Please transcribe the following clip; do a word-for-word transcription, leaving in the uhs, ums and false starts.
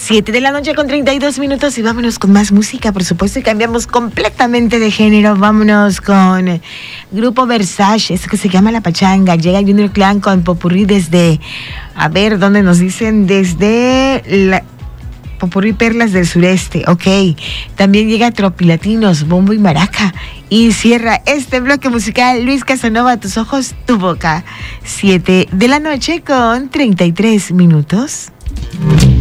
Siete de la noche con treinta y dos minutos y vámonos con más música, por supuesto, y cambiamos completamente de género. Vámonos con Grupo Versace, eso que se llama La Pachanga. Llega Junior Clan con Popurrí desde, a ver, ¿dónde nos dicen? Desde la Popurrí Perlas del Sureste, ok. También llega Tropilatinos, Bombo y Maraca. Y cierra este bloque musical Luis Casanova, Tus Ojos, Tu Boca. Siete de la noche con treinta y tres minutos.